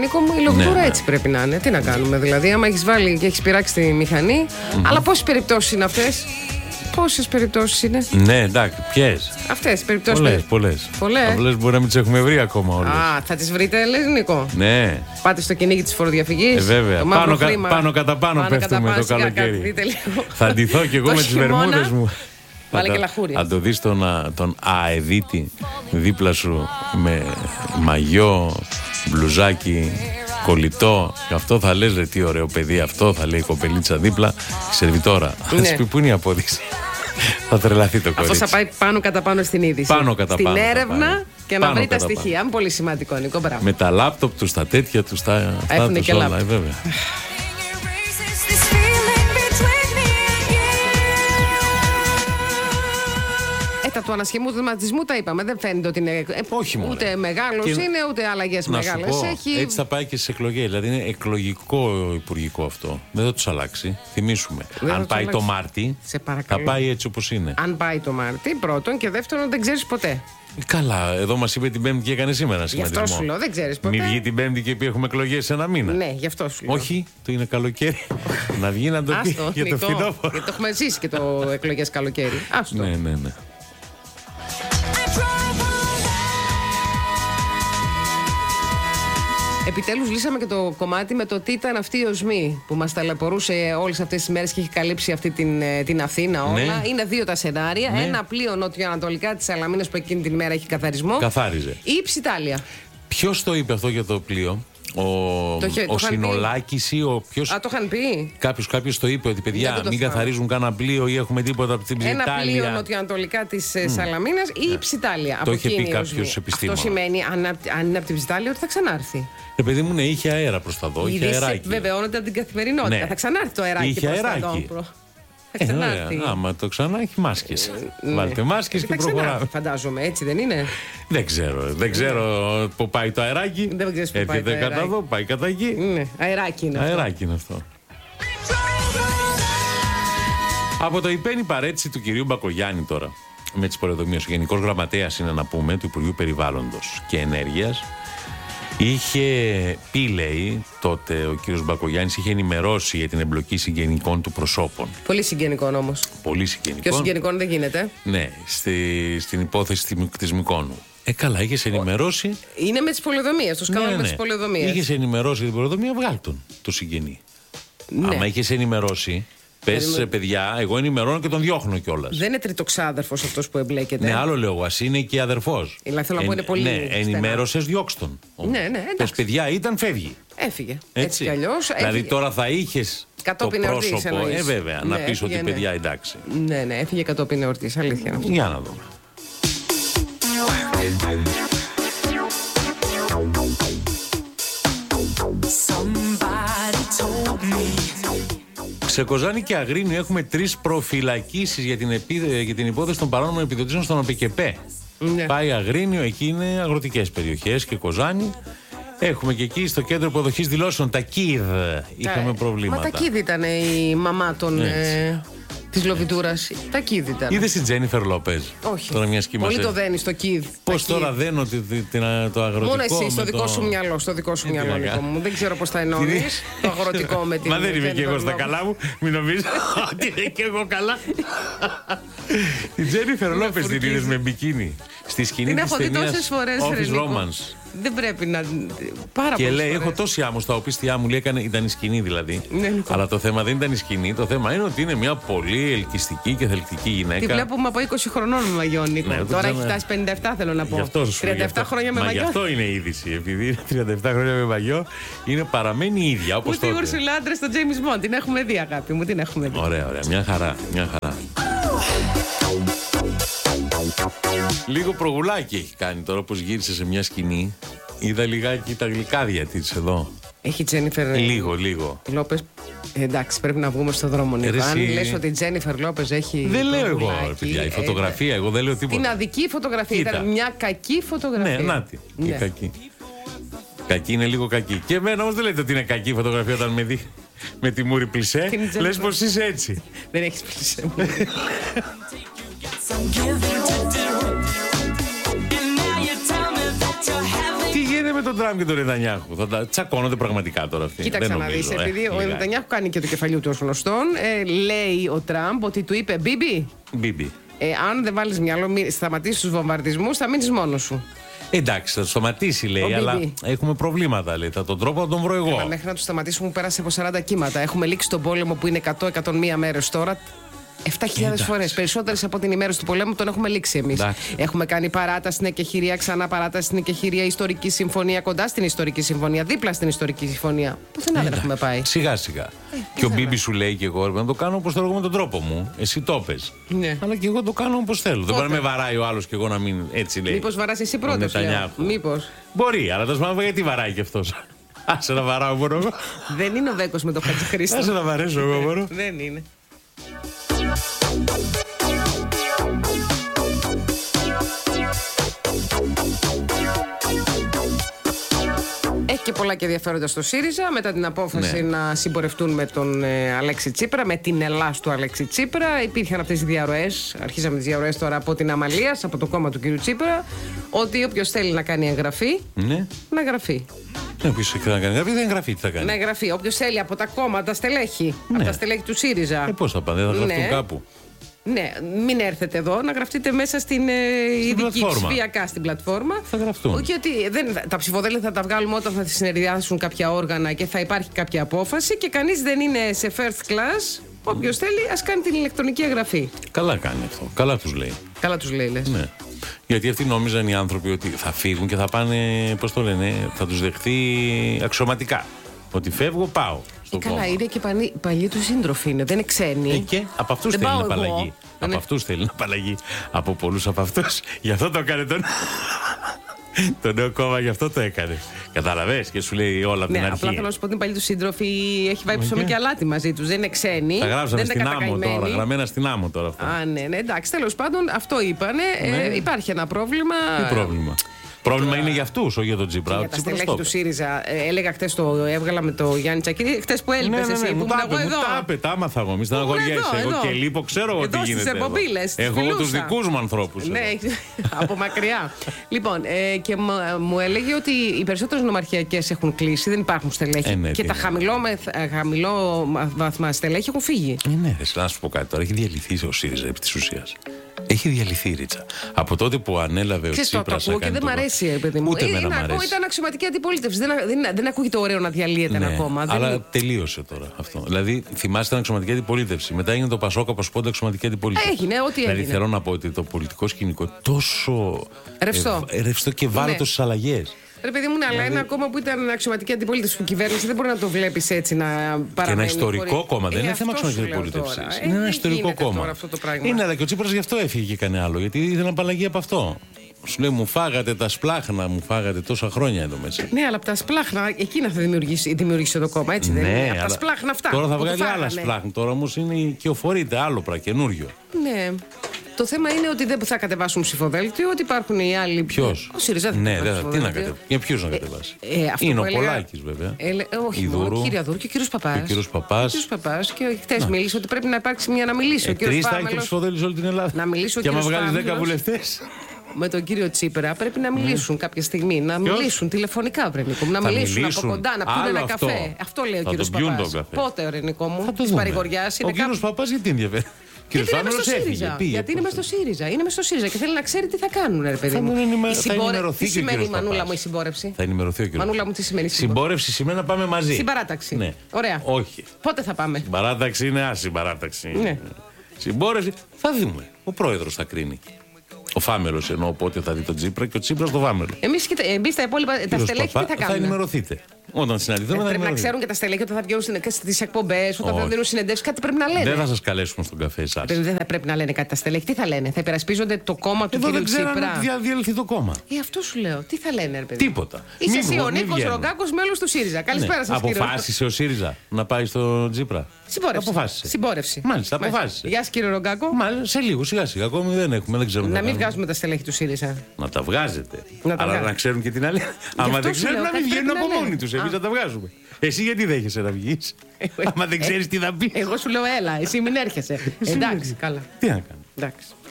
Νίκο μου, η λογοτούρα έτσι πρέπει να είναι. Τι να κάνουμε δηλαδή, άμα έχεις βάλει και έχεις πειράξει τη μηχανή. Αλλά πόσες περιπτώσεις είναι αυτές? Πόσες περιπτώσεις είναι? Ναι, εντάξει, ποιες? Αυτές οι περιπτώσεις. Πολλές. Πολλές Μπορεί να μην τις έχουμε βρει ακόμα όλες. Α, θα τις βρείτε, λες Νίκο? Ναι. Πάτε στο κυνήγι της φοροδιαφυγής. Βέβαια. Πάνω κατά πάνω πέφτουμε το καλοκαίρι. Θα ντυθώ κι εγώ με τις βερμούδες μου. Βάλε και λαχούρι. Αν το δεις τον αεδίτη δίπλα σου με μαγιό, μπλουζάκι, κολλητό, αυτό θα λες ρε τι ωραίο παιδί αυτό, θα λέει η κοπελίτσα δίπλα, σερβιτόρα. Θα της πει πού είναι η απόδειξη. Θα τρελαθεί το κορίτσι. Αυτό θα πάει πάνω κατά πάνω στην είδηση. Στην έρευνα και να βρει τα στοιχεία. Είναι πολύ σημαντικό, Νίκο. Μπράβο. Με τα λάπτοπ τους, τα τέτοια τους, τα έχουν και όλα, βέβαια. Τα του ανασχηματισμού τα είπαμε. Δεν φαίνεται ότι είναι. Όχι μόνο. Ούτε μεγάλος είναι, ούτε αλλαγές μεγάλες έχει. Έτσι θα πάει και στις εκλογές. Δηλαδή είναι εκλογικό υπουργικό αυτό. Δεν θα τους αλλάξει. Θυμίσουμε. Αν πάει το Μάρτι, θα πάει έτσι όπως είναι. Αν πάει το Μάρτι, πρώτον, και δεύτερον, δεν ξέρεις ποτέ. Καλά, εδώ μας είπε την Πέμπτη και έκανε σήμερα σχηματισμό. Γι' αυτό σου λέω, δεν ξέρεις ποτέ. Μην βγει την Πέμπτη και πει έχουμε εκλογές σε ένα μήνα. Ναι, γι' αυτό σου λέω. Όχι, το είναι καλοκαίρι. Να βγει να το πει για το φθινόπωρο. Γιατί το έχουμε ζήσει και το εκλογές καλοκαίρι. Άστο. Ναι. Επιτέλους λύσαμε και το κομμάτι με το τι ήταν αυτή η οσμή που μας ταλαιπωρούσε όλες αυτές τις μέρες και έχει καλύψει αυτή την Αθήνα όλα. Ναι. Είναι δύο τα σενάρια. Ναι. Ένα πλοίο νοτιοανατολικά της Σαλαμίνας που εκείνη την ημέρα έχει καθαρισμό. Καθάριζε. Ή Ψιτάλια. Ποιος το είπε αυτό για το πλοίο? Ο Συνολάκης ή ο ποιος? Α, το είχαν πει. Κάποιος το είπε ότι παιδιά μην καθαρίζουν κανένα πλοίο ή έχουμε τίποτα από την Ψιτάλια. Ένα πλοίο νοτιοανατολικά της Σαλαμίνας ή η Ψιτάλια. Το είχε πει κάποιος επιστήμονας. Αυτό σημαίνει αν είναι από την Ψιτάλια ότι θα ξανάρθει. Παιδί μου, ναι, είχε αέρα προς τα δω. Είχε αεράκι. Βεβαιώνεται από την καθημερινότητα. Ναι. Θα ξανάρθει το αεράκι. Είχε αεράκι. Άμα το ξανά έχει μάσκες. Βάλτε μάσκες και προχωράμε. Φαντάζομαι, έτσι δεν είναι? Δεν ξέρω που πάει το αεράκι. Δεν ξέρεις που πάει το αεράκι. Κατά εδώ, πάει κατά εκεί. Ναι, αεράκι είναι αυτό. Αεράκι είναι αυτό. Από το υπένη παρέτηση του κυρίου Μπακογιάννη τώρα με τις πολεοδομίες, ο Γενικός Γραμματέας είναι να πούμε του Υπουργείου Περιβάλλοντος και Ενέργειας. Είχε πει, λέει, τότε ο κύριος Μπακογιάννης είχε ενημερώσει για την εμπλοκή συγγενικών του προσώπων. Πολύ συγγενικών όμως. Πολύ συγγενικών. Και ο συγγενικών δεν γίνεται. Ναι, στην υπόθεση της Μυκόνου. Καλά, είχες ενημερώσει. Είναι με τις πολεοδομίες, το σκάνδαλο με τις πολεοδομίες. Είχες ενημερώσει για την πολεοδομία, βγάλ' τον, το συγγενή. Ναι. Άμα είχες ενημερώσει. Πες παιδιά, εγώ ενημερώνω και τον διώχνω κιόλας. Δεν είναι τριτοξάδερφος αυτός που εμπλέκεται. Ναι, άλλο λέω, ας είναι και αδερφός. Θέλω να πω είναι πολύ. Ναι, ενημέρωσες, διώξ' τον. Ναι, πες παιδιά, ήταν, φεύγει. Έφυγε. Έτσι κι αλλιώς. Δηλαδή τώρα θα είχες κατόπιν το πρόσωπο. Βέβαια, να πεις ότι παιδιά εντάξει. Ναι, έφυγε κατόπιν εορτής. Αλήθεια. Για να δούμε. Σε Κοζάνη και Αγρίνιο έχουμε 3 προφυλακίσεις για την υπόθεση των παράνομων επιδοτήσεων στον ΟΠΕΚΕΠΕ. Ναι. Πάει Αγρίνιο, εκεί είναι αγροτικές περιοχές και Κοζάνη. Έχουμε και εκεί στο κέντρο υποδοχής δηλώσεων, τα ΚΙΔ, είχαμε προβλήματα. Μα τα ΚΙΔ ήταν η μαμά της Λοβιτούρας. Τα ΚΙΔ ήταν. Είδες την Τζένιφερ Λόπεζ? Όχι. Πολύ το δένει στο ΚΙΔ. Πώς τώρα δένω το αγροτικό? Μόνο εσύ, στο δικό σου μυαλό, Νίκο μου. Δεν ξέρω πώς θα ενώνεις το αγροτικό με την. Μα δεν είμαι και εγώ στα καλά μου, μην νομίζω ότι είμαι και εγώ καλά. Την Τζένιφερ Λόπεζ την είδες με μπικίνι στη σκηνή της ταινίας Office Romance? Δεν πρέπει να. Πάρα και λέει: έχω τόση άμμο στα οπίστια μου, λέει, ήταν η σκηνή δηλαδή. Ναι, αλλά το θέμα δεν ήταν η σκηνή. Το θέμα είναι ότι είναι μια πολύ ελκυστική και θελκτική γυναίκα. Τη βλέπουμε από 20 χρονών με μαγιό, Νίκο. Ναι, τώρα έχει φτάσει 57, θέλω να πω. 37 χρόνια με μαγιό. Γι' αυτό είναι η είδηση. Επειδή είναι 37 χρόνια με μαγιό, είναι ίδια όπως τότε. Ούτε οι Ουρσουλάντρες στο James Bond. Την έχουμε δει, αγάπη μου. Την έχουμε δει. Ωραία. Μια χαρά. Λίγο προγουλάκι έχει κάνει τώρα, όπως γύρισε σε μια σκηνή. Είδα λιγάκι τα γλυκάδια της εδώ. Έχει Τζένιφερ. Λίγο. Λόπεζ. Εντάξει, πρέπει να βγούμε στον δρόμο. Αν λες ότι η Τζένιφερ Λόπεζ έχει. Δεν λέω εγώ, παιδιά. Η φωτογραφία, εγώ δεν λέω τίποτα. Την αδική φωτογραφία. Ήταν μια κακή φωτογραφία. Ναι, νάτι. Κακή. Κακή είναι λίγο κακή. Και εμένα όμως δεν λέτε ότι είναι κακή η φωτογραφία όταν με δει με τη μούρη πλισέ. Λες πως είσαι έτσι. Δεν έχεις πλισέ. Τι γίνεται με τον Τραμπ και τον Νετανιάχου. Θα τα τσακώνονται πραγματικά τώρα αυτοί. Κοίταξε να δεις, επειδή ο Νετανιάχου κάνει και το κεφαλιού του ως γνωστόν, λέει ο Τραμπ ότι του είπε Μπίμπι. Αν δεν βάλεις μυαλό, σταματήσεις τους βομβαρδισμούς, θα μείνεις μόνος σου. Εντάξει, θα το σταματήσει, λέει, αλλά έχουμε προβλήματα, λέει. Τον τρόπο θα τον βρω εγώ. Μέχρι να το σταματήσουμε, πέρασε από 40 κύματα. Έχουμε λήξει τον πόλεμο που είναι 100-101 μέρες τώρα. 7.000 φορές. Περισσότερες από την ημέρα του πολέμου τον έχουμε λήξει εμείς. Έχουμε κάνει παράταση στην εκεχηρία, ξανά παράταση στην εκεχηρία, ιστορική συμφωνία, κοντά στην ιστορική συμφωνία, δίπλα στην ιστορική συμφωνία. Πουθενά δεν έχουμε πάει. Σιγά-σιγά. Και ο Μπίμπι σου λέει και εγώ να το κάνω όπως θέλω εγώ με τον τρόπο μου. Εσύ το πες. Ναι. Αλλά και εγώ το κάνω όπως θέλω. Δεν μπορεί να με βαράει ο άλλος και εγώ να μην έτσι λέει. Μήπως βαράς εσύ πρώτος? Μήπως. Μπορεί, αλλά τέλος πάντων γιατί βαράει κι αυτός. Άσε να βαράω μόνο εγώ. Δεν είναι ο Βέκος με το Χατζηχρήστο. Άσε να βαρέσω εγώ μόνο. Δεν είναι. Έχει και πολλά και ενδιαφέροντα στο ΣΥΡΙΖΑ μετά την απόφαση να συμπορευτούν με τον Αλέξη Τσίπρα, με την Ελλάς του Αλέξη Τσίπρα. Υπήρχαν αυτές οι διαρροές, αρχίσαμε τις διαρροές τώρα από την Αμαλίας, από το κόμμα του κ. Τσίπρα, ότι όποιος θέλει να κάνει εγγραφή, να εγγραφεί. Όποιος θέλει να κάνει εγγραφή, δεν εγγραφεί, τι θα κάνει. Να εγγραφεί. Όποιος θέλει από τα κόμματα, τα στελέχη, από τα στελέχη του ΣΥΡΙΖΑ. Πώς θα πάνε, θα γραφτούν κάπου. Ναι, μην έρθετε εδώ να γραφτείτε μέσα στην ειδική ψηφιακά στην πλατφόρμα. Θα γραφτούν. Γιατί τα ψηφοδέλτια θα τα βγάλουμε όταν θα συνεδριάσουν κάποια όργανα και θα υπάρχει κάποια απόφαση και κανείς δεν είναι σε first class. Όποιος θέλει, ας κάνει την ηλεκτρονική εγγραφή. Καλά κάνει αυτό. Καλά τους λέει. Καλά τους λέει, λες. Ναι. Γιατί αυτοί νόμιζαν οι άνθρωποι ότι θα φύγουν και θα πάνε, πώς το λένε, θα τους δεχθεί αξιωματικά. Ότι φεύγω, πάω. Καλά, είναι και παλιοί του σύντροφοι είναι, δεν είναι ξένοι. Και από αυτούς θέλει να απαλλαγεί. Από αυτούς θέλει να απαλλαγεί. Από πολλούς από αυτούς. Γι' αυτό το έκανε το νέο κόμμα, γι' αυτό το έκανε. Καταλαβες και σου λέει όλα από την αρχή. Απλά θέλω να σου πω ότι είναι παλιοί του σύντροφοι, έχει πάει ψωμί και αλάτι μαζί τους. Δεν είναι ξένοι. Τα γράψανε στην άμμο τώρα. Γραμμένα στην άμμο τώρα αυτό. Ναι, εντάξει, τέλος πάντων αυτό είπανε. Υπάρχει ένα πρόβλημα. Τι πρόβλημα? Πρόβλημα είναι για αυτούς, όχι για τον Τσίπρα. Για τα στελέχη του ΣΥΡΙΖΑ. Έλεγα χτες το έβγαλα με το Γιάννη Τσακίρη. Χτες που έλειπες εσύ. Μου τα είπε, τα άμαθα εγώ. Μη στεναχωριέσαι. Εγώ και λείπω, ξέρω εγώ τι γίνεται. Έχω τους δικούς μου ανθρώπους. Ναι, από μακριά. Λοιπόν, και μου έλεγε ότι οι περισσότερες νομαρχιακές έχουν κλείσει, δεν υπάρχουν στελέχη. Και τα χαμηλόβαθμα στελέχη έχουν φύγει. Ναι, να σου πω κάτι τώρα. Έχει διαλυθεί ο ΣΥΡΙΖΑ επί της ουσίας. Έχει διαλυθεί, Ρίτσα. Από τότε που ανέλαβε ο Τσίπρας. Το ακούω και δεν μ' αρέσει, παιδί μου. Ήταν αξιωματική αντιπολίτευση. Δεν ακούγεται ωραίο να διαλύεται ένα κόμμα. Αλλά τελείωσε τώρα αυτό. Δηλαδή, θυμάστε την αξιωματική αντιπολίτευση. Μετά έγινε το Πασόκ, όπως πότε αξιωματική αντιπολίτευση. Έγινε, ό,τι έγινε. Δηλαδή, θέλω να πω ότι το πολιτικό σκηνικό τόσο ρευστό και βάλωτο στις αλλαγές. Ρε παιδί μου, αλλά ένα κόμμα που ήταν αξιωματική αντιπολίτευση του κυβέρνηση δεν μπορεί να το βλέπεις έτσι να παραμένει. Και ένα ιστορικό κόμμα, δεν είναι θέμα αξιωματική αντιπολίτευση. Είναι ένα ιστορικό κόμμα. Είναι, αλλά και ο Τσίπρας γι' αυτό έφυγε και κανένα άλλο. Γιατί ήθελε απαλλαγή από αυτό. Σου λέει, μου φάγατε τα σπλάχνα, μου φάγατε τόσα χρόνια εδώ μέσα. Ναι, αλλά από τα σπλάχνα εκείνα θα δημιουργήσει το κόμμα, έτσι δεν είναι? Από τα σπλάχνα αυτά. Τώρα θα βγάλει άλλα σπλάχνα. Τώρα όμως είναι οικειοφορείται, άλλο καινούριο. Ναι. Το θέμα είναι ότι δεν θα κατεβάσουν ψηφοδέλτιο, ότι υπάρχουν οι άλλοι. Ποιος? Ο ΣΥΡΙΖΑ δεν θα κατεβάσει. Τι να κατεβάσει? Για ποιους να κατεβάσει? Είναι ο Πολάκης, βέβαια. Όχι, ο κύριος Δούρου και ο κύριος Παπάς. Ο κύριος Παπάς. Και χτες μίλησε ότι πρέπει να υπάρξει μια αναμιλήση. Τρεις θα έχει το ψηφοδέλτιο σε όλη την Ελλάδα. Να μιλήσει ο κύριος Παπάς. Και άμα βγάλει 10 βουλευτές. Με τον κύριο Τσίπρα πρέπει να μιλήσουν κάποια στιγμή. Να μιλήσουν τηλεφωνικά, Βρενικό μου. Να μιλήσουν από κοντά, να πιούν ένα καφέ. Αυτό λέει ο κύριος Παπάς. Πότε, Βρενικό μου, τη παρηγοριά είναι. Ο κύριος Παπάς γιατί ενδιαφέρει? Γιατί είναι μες στο ΣΥΡΙΖΑ. Γιατί είναι μες στο ΣΥΡΙΖΑ. Είναι μες στο ΣΥΡΙΖΑ και θέλει να ξέρει τι θα κάνουν, ρε παιδί μου. Τι σημαίνει η Μανούλα μου η συμπόρευση? Θα ενημερωθεί ο κύριος. Μανούλα μου, τι σημαίνει συμπόρευση? Σημαίνει να πάμε μαζί. Στην παράταξη. Ναι. Ωραία. Όχι. Πότε θα πάμε? Στην παράταξη είναι ασυμπαράταξη. Ναι. Συμπόρευση. Θα δούμε. Ο πρόεδρος θα κρίνει. Ο Φάμελος εννοώ, οπότε θα δει τον Τσίπρα και ο Τσίπρας το Φάμελο. Εμείς τα υπόλοιπα, τα στελέχη τι θα κάνουμε? Θα ενημερωθείτε. Όταν συναντηθούμε, πρέπει να ξέρουν και τα στελέχη όταν θα βγαίνουν στις εκπομπές, όταν θα δίνουν συνεντεύσεις, κάτι πρέπει να λένε. Δεν θα σας καλέσουμε στον καφέ εσάς. Δεν θα πρέπει να λένε κάτι τα στελέχη. Τι θα λένε? Θα υπερασπίζονται το κόμμα του κ. Τσίπρα? Δεν ξέρω αν διαλυθεί το κόμμα. Αυτό σου λέω. Τι θα λένε, ρε παιδί? Τίποτα. Είσαι εσύ ο Νίκος Ρογκάκος, μέλος του ΣΥΡΙΖΑ. Καλησπέρα σας, κύριε. Αποφάσισε ο ΣΥΡΙΖΑ να πάει στον Τσίπρα. Συμπόρευση. Μάλιστα, αποφάσισε. Γεια σας, κύριε Ρογκάκο. Σε λίγο, σιγά-σιγά. Ακόμη δεν έχουμε, δεν ξέρουμε. Να μην βγάζουμε τα στελέχη του ΣΥΡΙΖΑ. Να τα βγάζετε. Αλλά να ξέρουν και την άλλη. Άμα δεν ξέρουν, να μην βγαίνουν από μόνοι του. Εμείς να τα βγάζουμε. Εσύ γιατί δέχεσαι να βγεις? Άμα δεν ξέρεις τι θα πει. Εγώ σου λέω έλα, εσύ μην έρχεσαι. Εντάξει, καλά. Τι να κάνω. Εντάξει.